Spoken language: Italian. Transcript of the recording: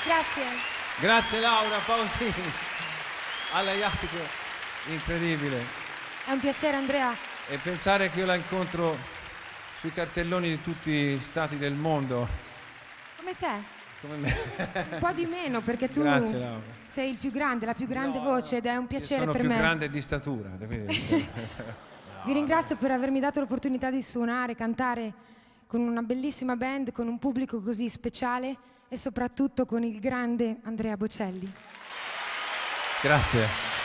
Grazie. Grazie Laura Pausini, alla Iattico, incredibile. È un piacere, Andrea. E pensare che io la incontro sui cartelloni di tutti gli stati del mondo. Come te. Come me. Un po' di meno, perché tu Grazie, Laura. sei il più grande, la più grande voce, ed è un piacere Sono per più me. grande di statura. Vi ringrazio per avermi dato l'opportunità di suonare, cantare con una bellissima band, con un pubblico così speciale e soprattutto con il grande Andrea Bocelli. Grazie.